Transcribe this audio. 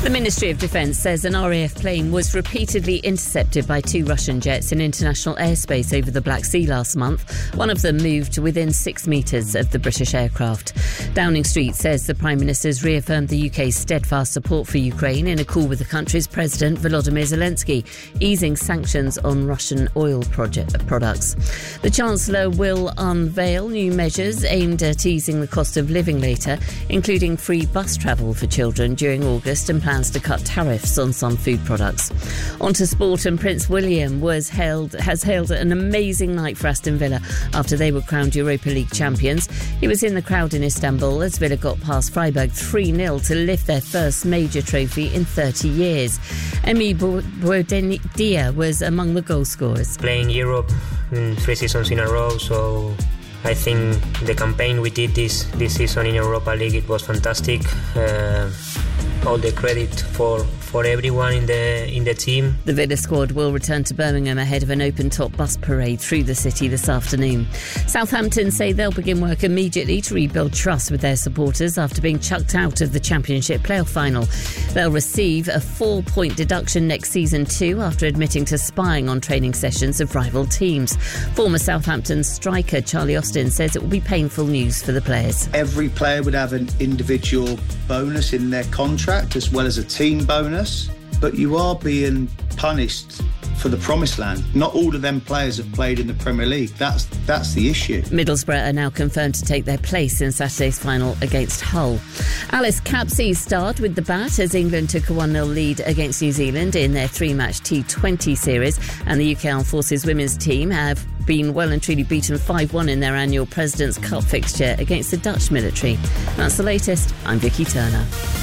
The Ministry of Defence says an RAF plane was repeatedly intercepted by 2 Russian jets in international airspace over the Black Sea last month. One of them moved to within 6 metres of the British aircraft. Downing Street says the Prime Minister's reaffirmed the UK's steadfast support for Ukraine in a call with the country's President Volodymyr Zelensky, easing sanctions on Russian oil products. The Chancellor will unveil new measures aimed at easing the cost of living later, including free bus travel for children during August and plans to cut tariffs on some food products. On to sport, and Prince William has hailed an amazing night for Aston Villa after they were crowned Europa League champions. He was in the crowd in Istanbul as Villa got past Freiburg 3-0 to lift their first major trophy in 30 years. Emi Buendia was among the goal scorers. Playing Europe 3 seasons in a row, so I think the campaign we did this season in Europa League, it was fantastic. All the credit for everyone in the team. The Villa squad will return to Birmingham ahead of an open-top bus parade through the city this afternoon. Southampton say they'll begin work immediately to rebuild trust with their supporters after being chucked out of the Championship playoff final. They'll receive a 4-point deduction next season too after admitting to spying on training sessions of rival teams. Former Southampton striker Charlie Austin says it will be painful news for the players. Every player would have an individual bonus in their contract as well as a team bonus, but you are being punished for the promised land. Not all of them players have played in the Premier League. That's the issue. Middlesbrough are now confirmed to take their place in Saturday's final against Hull. Alice Capsey starred with the bat as England took a 1-0 lead against New Zealand in their 3-match T20 series, and the UK Armed Forces women's team have been well and truly beaten 5-1 in their annual President's Cup fixture against the Dutch military. That's the latest. I'm Vicky Turner.